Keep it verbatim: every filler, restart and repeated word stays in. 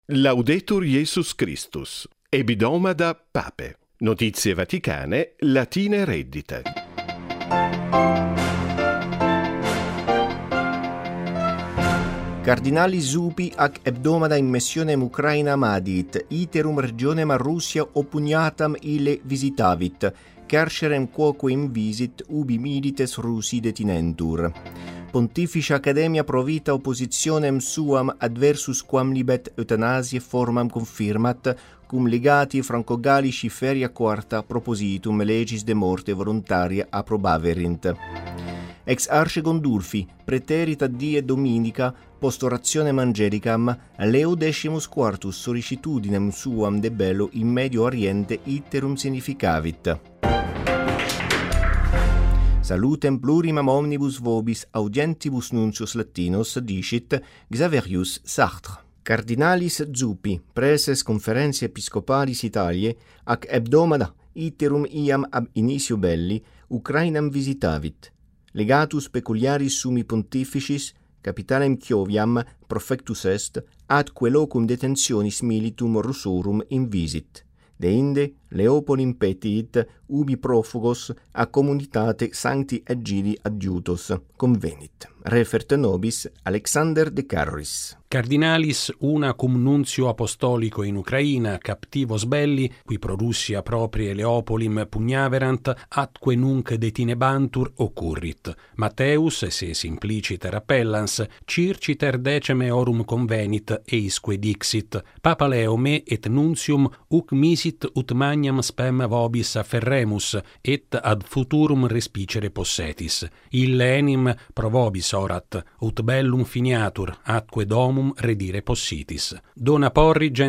Laudetur Jesus Christus. Ebidomada Pape. Notizie vaticane, latine reddite. Cardinali Zuppi ac hebdomada in missionem Ucrainam adit, iterum regionem a Russia oppugnatam ille visitavit, carcerem quoque invisit ubi milites Russi detinentur. Pontificia Academia pro vita oppositionem suam adversus quam libet euthanasie formam confirmat, cum legati franco-gallici feria quarta propositum legis de morte voluntaria approbaverint. Ex arce Gondulfi, preterita die dominica, post orationem angelicam, leo decimus quartus sollicitudinem suam de bello in Medio Oriente iterum significavit. Salutem plurimam omnibus vobis audientibus nuncius latinos dicit Xaverius Sartre. Cardinalis Zuppi, preses conferentia episcopalis Italiae, ac hebdomada iterum iam ab initio belli, Ucrainam visitavit. Legatus peculiaris summi pontificis, capitalem Chioviam, profectus est, atque locum detentionis militum Russorum invisit. Deinde Leopolim petiit ubi profugos a communitate sancti Egidi adjutos convenit. Refert nobis Alexander de Carris. Cardinalis una cum nuncio apostolico in Ucraina captivos belli, qui pro Russia proprie Leopolim pugnaverant, atque nunc detinebantur occurrit. Matteus, se simpliciter appellans, circiter deceme orum convenit, eisque dixit, Papa Leo me et nuntium uc misit ut magnam spem vobis afferremus, et ad futurum respicere possetis. Ille enim pro vobis orat, ut bellum finiatur, atque domum redire possitis. Dona porrige